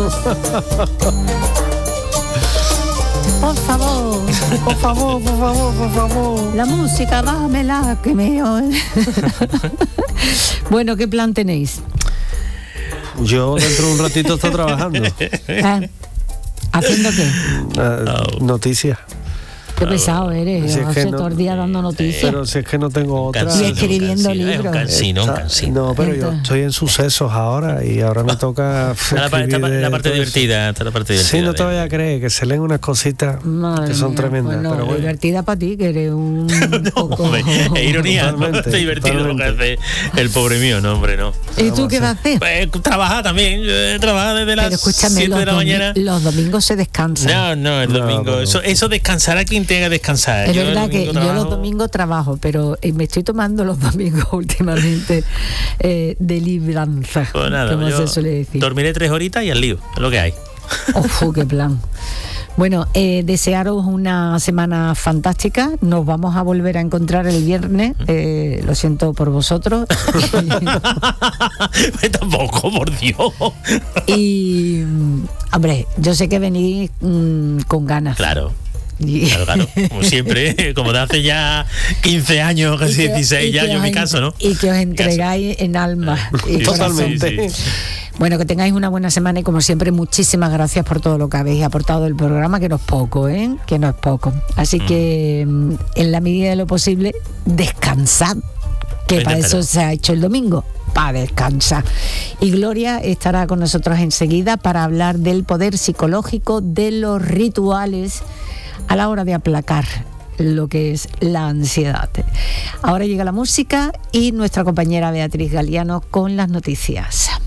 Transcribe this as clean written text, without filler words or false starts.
Por favor, por favor, por favor, por favor. La música, dámela, que me oye. Bueno, ¿qué plan tenéis? Yo dentro de un ratito estoy trabajando. ¿Haciendo qué? Noticias. Qué pesado eres, Si es que todo el día dando noticias. Pero si es que no tengo otra. Y escribiendo libros. No, pero yo estoy en sucesos ahora y ahora me toca la parte divertida. Sí, no te vayas a creer que se leen unas cositas que son tremendas. Bueno, pero bueno. divertida para ti, que eres un poco... Es ironía, no es divertido lo que hace el pobre mío, no, hombre, no. ¿Y tú qué vas a hacer? Pues trabajar también, trabajar desde las 7 de la mañana. Los domingos se descansa. No, el domingo. Eso descansará quien tenga que descansar. Es verdad que yo los domingos trabajo, pero me estoy tomando los domingos últimamente de libranza, pues nada, como se suele decir. Dormiré 3 horitas y al lío, es lo que hay. Qué plan. Bueno, desearos una semana fantástica. Nos vamos a volver a encontrar el viernes. Lo siento por vosotros. Tampoco, por Dios. Y, hombre, yo sé que venís con ganas. Claro, como siempre, como de hace ya 15 años, casi 16 ya, yo en mi caso, ¿no? Y que os entregáis en alma y totalmente. Sí. Bueno, que tengáis una buena semana y como siempre, muchísimas gracias por todo lo que habéis aportado del programa, que no es poco, que no es poco. Así que, en la medida de lo posible, descansad, que para eso se ha hecho el domingo, para descansar. Y Gloria estará con nosotros enseguida para hablar del poder psicológico de los rituales a la hora de aplacar lo que es la ansiedad. Ahora llega la música y nuestra compañera Beatriz Galiano con las noticias.